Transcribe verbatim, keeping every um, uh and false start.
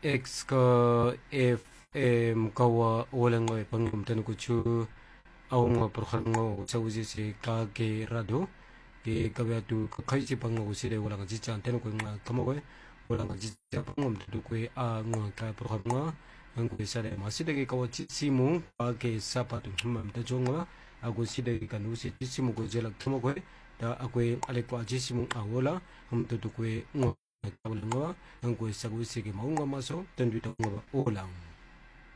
X ka F M kawa walang ngoy pangumtan ko chu awang ngo prokhar ngo sa uji si ka ke rado ke kabya tu kai si pang ngo si de walang ji chan ten ko nga kamo ko walang ji cha pangum tu ko a ngo ka prokhar ngo ang ko sa de ma si de ke kawa chi si mu pa ke sa pa tu mam ta jo ngo a ko si de ka nu si chi si mu ko je la kamo ko da a ko ale ko ji si mu a wala hum tu tu ko ngo ang ko sa ko si ke ma ngo ma so ten du ta ngo olang